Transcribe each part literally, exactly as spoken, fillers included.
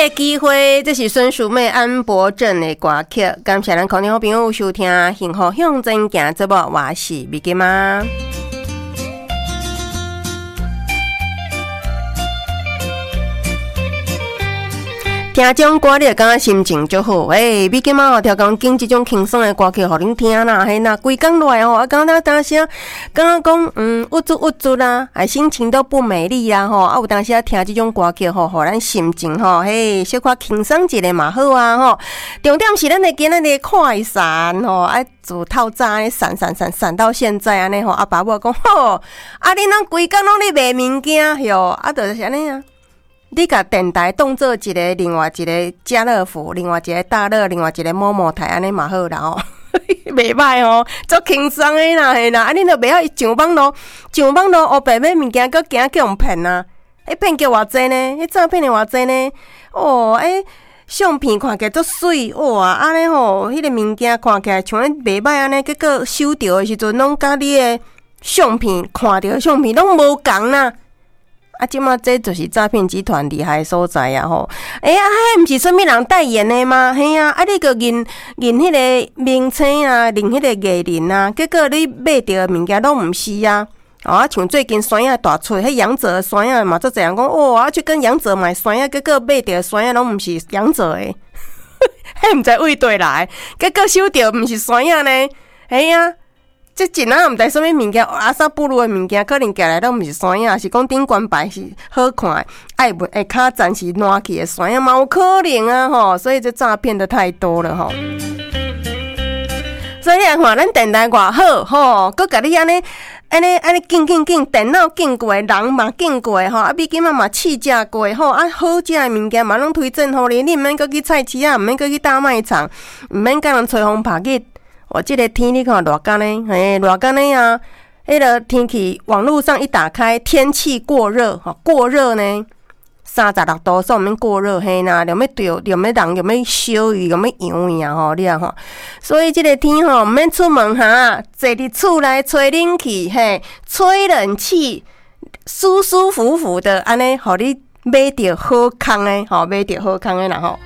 的机会，这是孙淑美、安博正的歌曲。感谢咱空中好朋友收听《幸福向前行》节目，我是美金妈。听这种歌，你会感觉心情就好。诶、欸，美金妈吼，调讲拣这种轻松的歌曲，互恁听啦。嘿呐，规工落来吼，啊，刚刚当时刚刚讲，嗯，郁卒郁卒啦，啊，心情都不美丽啦吼。啊，有当时啊，听这种歌曲吼，互咱心情吼，嘿，小可轻松一下嘛好啊吼。重点是咱的今仔日快闪吼，啊，自透早安尼闪闪闪闪到现在安尼吼。啊，爸母讲吼，啊，恁拢规工拢咧卖物件哟，啊，就是安尼啊。你甲电台当做一个，另外一个家乐福，另外一个大乐，另外一个某某台，安尼嘛好啦吼，袂歹哦，足轻松诶啦，嘿啦，啊，恁著袂晓上网路，上网路黑白买物件，搁惊叫人骗啊！诶，骗叫偌济呢？迄诈骗诶偌济呢？哦，诶，相片看起来足水哇，安尼吼，迄个物件看起来像咧袂歹安尼，结果收到诶时阵，拢甲你诶相片看到相片拢无共啦。啊，即马这就是诈骗集团厉害的所在啊！吼，哎、欸、啊，迄毋是啥物人代言的吗？嘿啊，啊，你个认认迄个名称啊，认迄个艺人啊，结果你买到的物件拢毋是啊！哦，啊，像最近山野大出，迄杨泽的山野嘛，足侪人讲哦，啊，去跟杨泽买山野，结果买到的山野拢毋是杨泽的，迄毋知位对来，结果收到毋是山野呢？嘿啊！即真啊，毋知啥物物件，阿萨布鲁的物件，可能寄来都毋是山野，是讲顶冠牌是好看的，爱文下骹暂时烂去的山野嘛有可能啊吼，所以这诈骗的太多了吼。所以你看，咱电台偌好吼，佮甲你安尼安尼安尼紧紧紧，电脑紧过，人嘛紧过吼，啊，比今仔嘛试食过吼，啊，好食的物件嘛拢推荐互你，你毋免佮去菜市啊，毋免佮去大卖场，毋免甲人吹风拍日。我这个天你看热干呢，嘿，热干呢啊！迄个天气网络上一打开，天气过热，哈，过热呢，三十六度，所以毋免过热，嘿呐，又要对，又要人，又要烧鱼，又要养鱼啊，吼，你啊吼，所以这个天吼，毋免出门哈，坐伫厝内吹冷气，嘿，吹冷气，舒舒服服的，安尼，互你买到好康的，吼，买到好康的啦吼。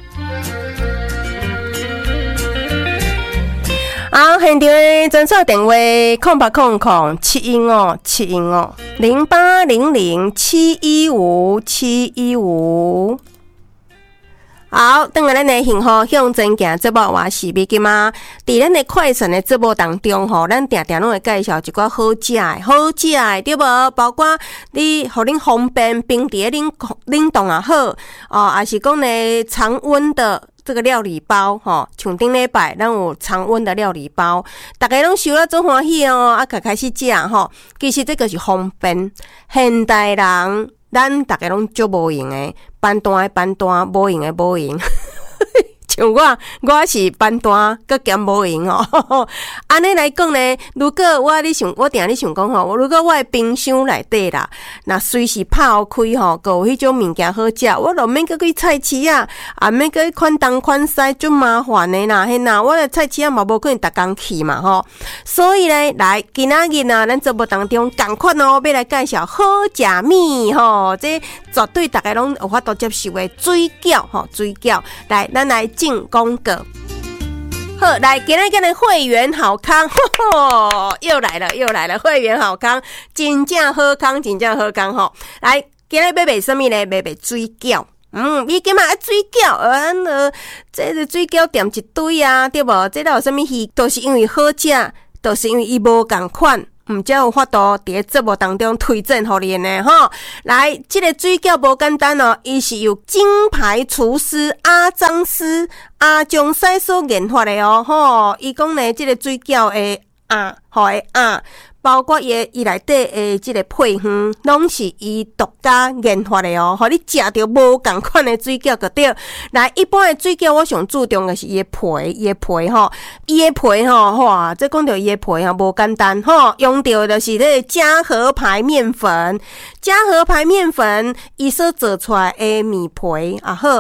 好，现场的专线电话空八空空七一五七一五零八零零七一五七一五。好，等下咱的幸福向前行节目，我是美金妈。伫咱的快闪的节目当中吼，咱定定拢会介绍一寡好食的、好食的，对无？包括你互恁方便冰伫咧冷冷冻也好，哦，还是讲呢常温的。这个料理包吼，像顶礼拜咱有常温的料理包，大家拢收了足欢喜哦，啊，开开始食吼。其实这个是方便，现代人咱大家拢足无用的，搬单的搬单，无用的无用。像我，我是搬单，佮兼无用哦。安尼来讲呢，如果我咧想，我定咧想讲吼，如果我的冰箱内底啦，那随时拍开吼，有迄种物件好食，我就免佮去菜市啊，啊免佮去款东款西，足麻烦的啦，嘿呐，我的菜市啊嘛无可能逐工去嘛吼。所以咧，来今仔日啊，咱节目当中共款哦，要来介绍好食物吼，这绝对大家拢有法度接受的水饺吼，水饺来，咱来。进广告，好来，今日今日会员好康，呵呵又来了，又来了，会员好康，真正好康，真正好康吼！来，今日要卖什么呢？卖卖水饺，嗯，你今嘛啊水饺，呃，呃这个水饺店一堆啊，对无？这都有什么戏？都是因为好食，都是因为伊无共款。毋才有法度伫节目当中推荐互你呢吼，来，这个水饺无简单哦，伊是由金牌厨师阿张师阿江西所研发的哦吼，伊讲呢，这个水饺的啊，吼的啊。包括伊伊内底诶，即个配方拢是伊独家研发的哦，互你食着无共款的水饺就对。来，一般的水饺我上注重的是伊的皮，伊的皮吼，伊的皮吼，哇，这讲到伊的皮吼无简单吼，用到的是迄个嘉禾牌面粉，嘉禾牌面粉伊所做出来的米皮啊好。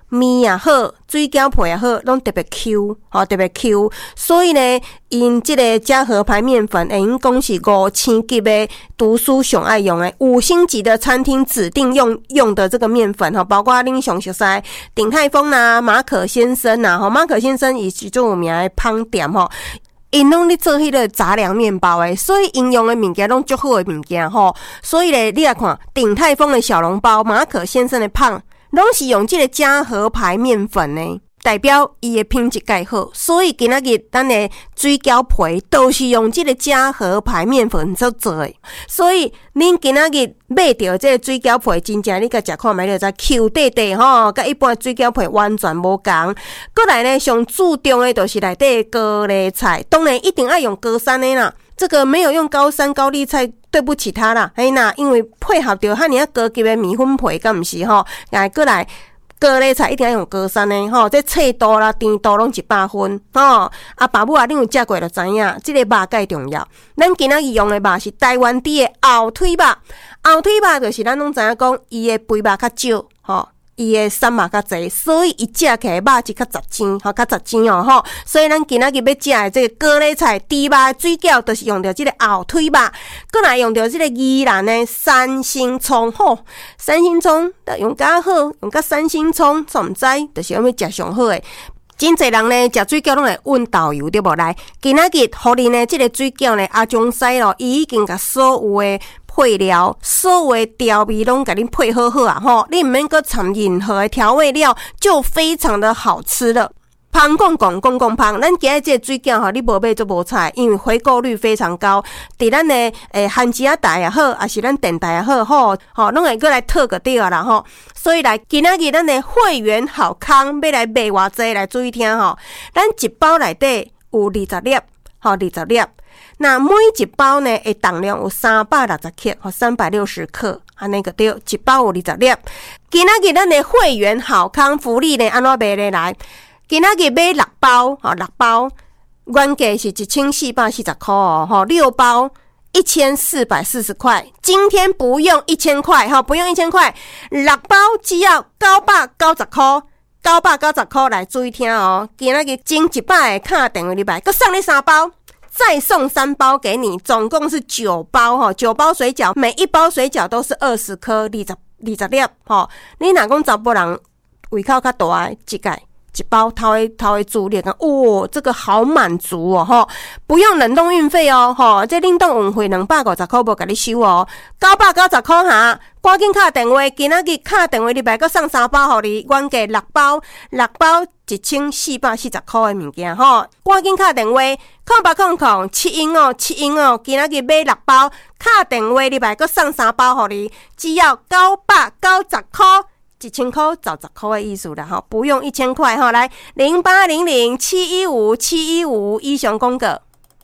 面也好，水饺皮也好，拢特别 Q， 吼、哦、特别 Q。所以呢，因即个嘉禾牌面粉，会用讲是五星级的读书上爱用的五星级的餐厅指定用用的这个面粉吼，包括恁上熟悉鼎泰丰啦、马可先生啦，吼马可先生伊是最有名的芳店吼。因拢咧做迄个杂粮面包诶，所以因用的物件拢足好诶物件吼。所以咧，你来看鼎泰丰的小笼包、马可先生的胖，拢是用即个嘉禾牌面粉呢，代表伊的品质介好。所以今仔日咱的水饺皮都是用即个嘉禾牌面粉所做诶。所以恁今仔日买到这个水饺皮，真正你甲食看觅就知 Q 弟弟吼，甲一般水饺皮完全无共。过来呢，上注重的就是内底高丽菜，当然一定要用高山的啦。这个没有用高山高丽菜，对不起他啦，嘿啦，因为配合着遐尔高级的米粉皮，敢毋是吼？来过来。高丽菜一定要用高山的吼，这脆度啦、甜度拢一百分吼。啊，爸母啊，恁有食过就知影，这个肉介重要。咱今仔日用的肉是台湾猪的后腿肉，后腿肉就是咱拢知影讲，伊的肥肉较少吼。伊的瘦肉较济，所以伊食起来肉质较杂精，吼，较杂精哦吼。所以咱今仔日要食的这个高丽菜猪肉水饺，就是用到这个后腿肉，过来用到这个宜兰的三星葱吼。三星葱用较好，用较三星葱，总毋知就是要食上好的。真侪人呢，食水饺拢会温豆油对无？来，今仔日互恁呢，这个水饺呢，阿中西咯，伊已经甲所有的配料、所有的调味拢甲恁配好好啊！吼，你毋免搁掺任何的调味料，就非常的好吃了。芳讲讲讲讲芳，咱今日这个水饺吼，你无买就无菜，因为回购率非常高。伫咱的诶番薯仔台也好，还是咱电台也好，吼吼，拢会过来特个对啊啦吼。所以来今仔日咱的会员好康要来买偌济来注意听吼，咱一包内底有二十粒，吼二十粒。那每一包呢，的重量有三百六十克或三百六十克，安尼个对，一包有二十粒。今仔日咱的会员好康福利呢，安怎买咧来？今仔日买六包，吼六包，原价是一千四百四十块哦，吼六包一千四百四十块。今天不用一千块，哈，不用一千块，六包只要九百九十块，九百九十块来注意听哦。今仔日前一百个卡电话入来，佮送你三包。再送三包给你，总共是九包哈，九包水饺，每一包水饺都是二十颗，二十二十粒哈。你若讲查甫人胃口较大，一盖一包头的头的煮咧，哦，这个好满足哦哈，不用冷冻运费哦哈，这冷冻运费两百五十块无甲你收哦，九百九十块哈，赶紧敲电话，今仔日敲电话入来，佮送三包互你，原价六包，六包一千四百四十块的物件吼，赶紧敲电话，空八空空七英哦七英哦，今仔日买六包，敲电话入来，佮送三包互你，只要九百九十块。一千块找十块的意思啦，哈，不用一千块哈。来零八零零七一五七一五以上公告。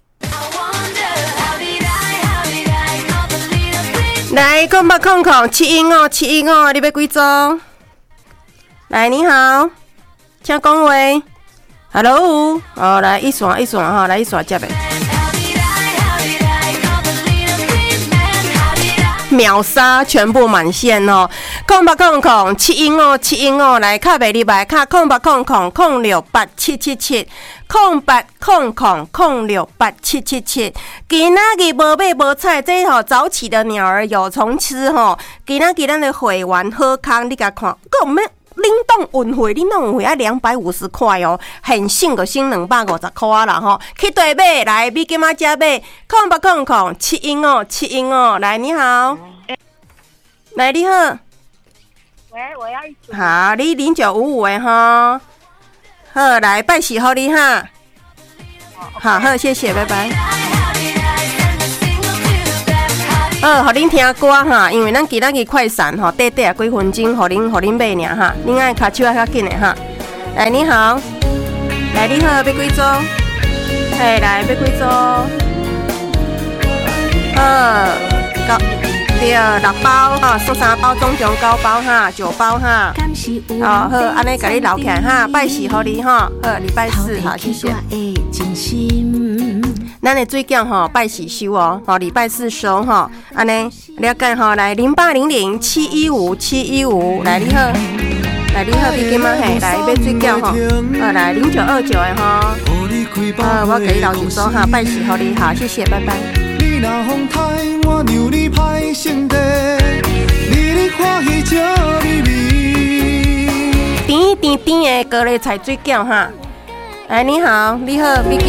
来，空八空空七英哦七英哦，你要几组？来，你好，请讲话。Hello， 哦，来一线一线哈，来一线接的。秒杀全部满线哦！空八空空七英哦七英哦，来卡袂入来卡空八空空空六八七七七空八空空空六八七七七。今仔日无买无菜，这吼早起的鸟儿有虫吃吼。今仔日咱的会员好康，你甲看，个毋免冷冻运费，冷冻运费要两百五十块哦，很省个省两百五十块啦吼。去对买来，比今仔只买空八空空七英哦七英哦，来你好。来，你好。 喂，我要一组。 好，你零九五五的哈。好，来拜喜好你哈。好，好，谢谢，拜拜。好，互恁听歌哈，因为咱今仔日快散吼，短短几分钟，互恁互恁买尔哈，恁爱卡手爱较紧的哈。来，你好。来，你好，要几组？嘿，来，要几组？好，高。对，六包哈，说三包，总共九包哈，九包哈。哦，好，安尼甲你留起来哈，拜喜好你哈，好，礼拜四好，谢谢。咱的水饺吼，拜喜收哦，吼，礼拜四收哈，安尼了解哈，来零八零零七一五七一五，来你好， 来，你好，你今晚嘿，来买水饺吼，呃，来零九二九的吼，呃，我给你老实说哈，拜喜好你好，谢谢，拜拜。你若风台，我让你歹性地，你你欢喜笑咪咪。甜甜甜的高丽菜水饺哈，哎，你好，你好，你。